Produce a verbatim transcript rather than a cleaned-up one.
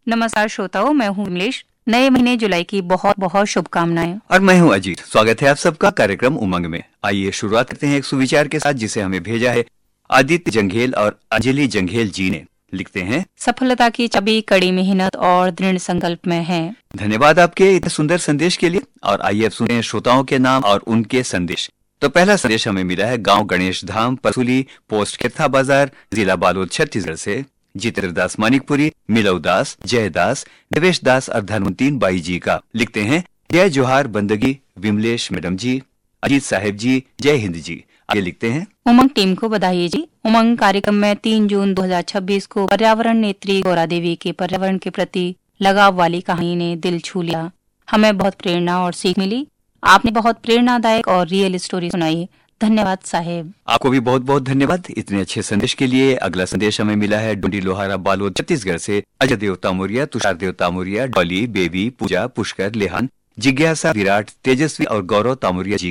नमस्कार श्रोताओं, मैं हूँ इंग्लिश। नए महीने जुलाई की बहुत बहुत शुभकामनाएं। और मैं हूँ अजीत। स्वागत है आप सबका कार्यक्रम उमंग में। आइए शुरुआत करते हैं एक सुविचार के साथ, जिसे हमें भेजा है आदित्य जंघेल और अंजलि जंघेल जी ने। लिखते हैं, सफलता की चाबी कड़ी मेहनत और दृढ़ संकल्प में है। धन्यवाद आपके इतने सुंदर संदेश के लिए। और आइए अब सुनते हैं श्रोताओं के नाम और उनके संदेश। तो पहला संदेश हमें मिला है गांव गणेश धाम, पसुली, पोस्ट केथा बाजार, जिला बालोद, छत्तीसगढ़ से जितेंद्र दास मानिकपुरी, मिलव दास, जय दास, देवेश दास और धनवंतीन बाई जी का। लिखते हैं, जय जोहार बंदगी विमलेश मैडम जी, अजीत साहेब जी, जय हिंद जी। आगे लिखते हैं, उमंग टीम को बधाई जी। उमंग कार्यक्रम में तीन जून दो हज़ार छब्बीस को पर्यावरण नेत्री गौरा देवी के पर्यावरण के प्रति लगाव वाली कहानी ने दिल छू लिया। हमें बहुत प्रेरणा और सीख मिली। आपने बहुत प्रेरणादायक और रियल स्टोरी सुनाई। धन्यवाद साहेब। आपको भी बहुत बहुत धन्यवाद इतने अच्छे संदेश के लिए। अगला संदेश हमें मिला है डोंडी लोहारा बालोद, छत्तीसगढ़ से अजय देवता मौर्य, तुषार देवता मौर्य, डॉली, बेबी, पूजा, पुष्कर, लेहान, जिज्ञासा, विराट, तेजस्वी और गौरव तामुरिया जी